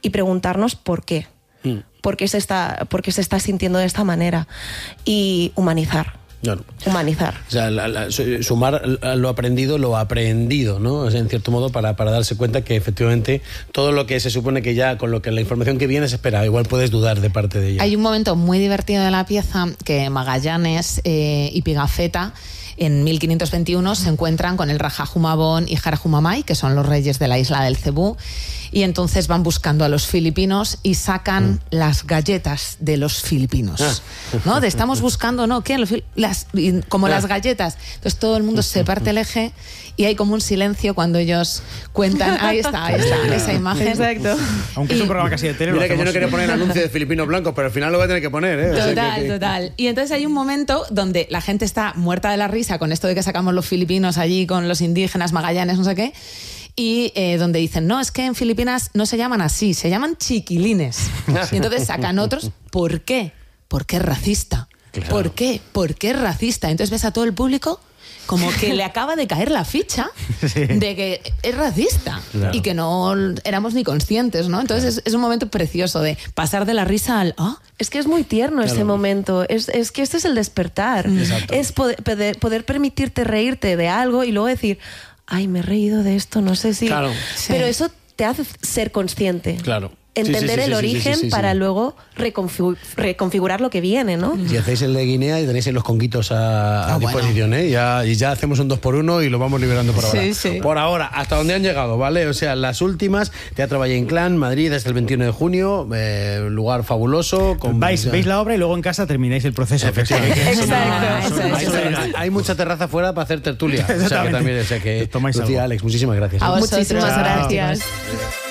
y preguntarnos por qué. ¿Por qué se está sintiendo de esta manera? Y humanizar. Claro. Humanizar. O sea, sumar lo aprendido, ¿no? O sea, en cierto modo, para darse cuenta que efectivamente todo lo que se supone que ya, con lo que la información que viene se espera, igual puedes dudar de parte de ella. Hay un momento muy divertido de la pieza que Magallanes y Pigafetta en 1521 se encuentran con el Raja Humabón y Jara Humamay, que son los reyes de la isla del Cebú, y entonces van buscando a los filipinos y sacan las galletas de los filipinos, ¿no? Estamos buscando, ¿no? ¿Qué? Las galletas. Entonces todo el mundo se parte el eje y hay como un silencio cuando ellos cuentan. Ahí está, esa imagen. Exacto. Aunque es un programa casi de tele. Mira que yo no quería poner el anuncio de filipinos blancos, pero al final lo voy a tener que poner, ¿eh? Total. Y entonces hay un momento donde la gente está muerta de la risa con esto de que sacamos los filipinos allí con los indígenas, Magallanes, no sé qué. Y donde dicen, no, es que en Filipinas no se llaman así, se llaman chiquilines. Y entonces sacan otros, ¿por qué? Porque es racista. Claro. ¿Por qué? Porque es racista. Entonces ves a todo el público como que le acaba de caer la ficha de que es racista, claro, y que no éramos ni conscientes, ¿no? Entonces es un momento precioso de pasar de la risa al... ¿ah? Es que es muy tierno, claro, ese momento. Es que este es el despertar. Exacto. Es poder permitirte reírte de algo y luego decir, ay, me he reído de esto, no sé si... Claro. Pero eso te hace ser consciente. Claro. Entender el origen para luego reconfigurar lo que viene, ¿no? Si hacéis el de Guinea y tenéis los conguitos a disposición, bueno, ¿eh? Y ya hacemos un 2x1 y lo vamos liberando por ahora. Por ahora, hasta donde han llegado, ¿vale? O sea, las últimas, Teatro Valle Inclán, Madrid, hasta el 21 de junio, lugar fabuloso. Veis la obra y luego en casa termináis el proceso. Efectivamente. Exacto. Hay mucha terraza fuera para hacer tertulia. O sea, que también, Lucía, Alex, muchísimas gracias. Muchísimas gracias.